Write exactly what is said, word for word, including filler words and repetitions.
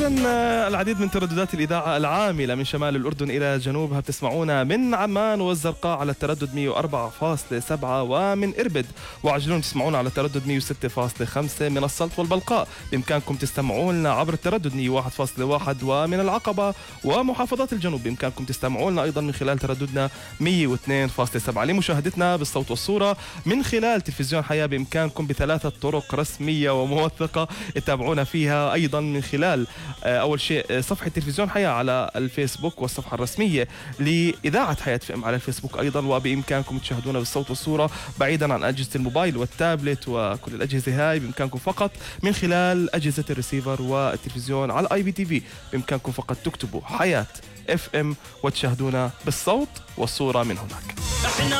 إذا العديد من ترددات الإذاعة العاملة من شمال الأردن إلى جنوبها بتسمعونا من عمان والزرقاء على التردد مية وأربعة فاصلة سبعة، ومن إربد وعجلون تسمعونا على التردد مية وستة فاصلة خمسة، من السلط والبلقاء بإمكانكم تستمعونا عبر التردد مية وواحد فاصلة واحد، ومن العقبة ومحافظات الجنوب بإمكانكم تستمعونا أيضا من خلال ترددنا مية واثنين فاصلة سبعة. لمشاهدتنا بالصوت والصورة من خلال تلفزيون حياة بإمكانكم بثلاثة طرق رسمية وموثقة تتابعونا فيها، أيضا من خلال أول شيء صفحة تلفزيون حياة على الفيسبوك والصفحة الرسمية لإذاعة حياة فئم على الفيسبوك أيضا، وبإمكانكم تشاهدونا بالصوت والصورة بعيدا عن أجهزة الموبايل والتابلت وكل الأجهزة هاي، بإمكانكم فقط من خلال أجهزة الريسيفر والتلفزيون على الاي بي تي في، بإمكانكم فقط تكتبوا حياة اف ام وتشاهدونا بالصوت والصورة من هناك.